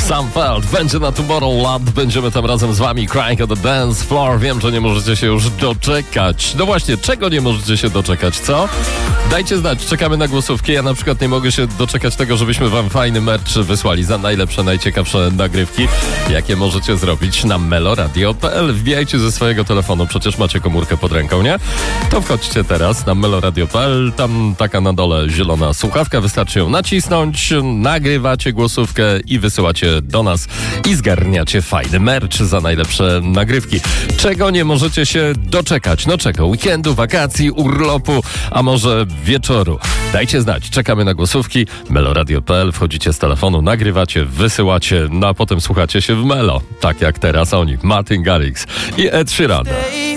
Sam Feld będzie na Tomorrowland, będziemy tam razem z wami, Crying on the Dance Floor. Wiem, że nie możecie się już doczekać. No właśnie, czego nie możecie się doczekać, co? Dajcie znać, czekamy na głosówki. Ja na przykład nie mogę się doczekać tego, żebyśmy wam fajny merch wysłali za najlepsze, najciekawsze nagrywki, jakie możecie zrobić na meloradio.pl. Wbijajcie ze swojego telefonu, przecież macie komórkę pod ręką, nie? To wchodźcie teraz na meloradio.pl, tam taka na dole zielona słuchawka, wystarczy ją nacisnąć, nagrywacie głosówkę i wysyłacie do nas i zgarniacie fajny merch za najlepsze nagrywki. Czego nie możecie się doczekać? No czego? Weekendu, wakacji, urlopu, a może wieczoru? Dajcie znać, czekamy na głosówki. meloradio.pl, wchodzicie z telefonu, nagrywacie, wysyłacie, no a potem słuchacie się w Melo. Tak jak teraz oni, Martin Garrix i Ed Sheeran.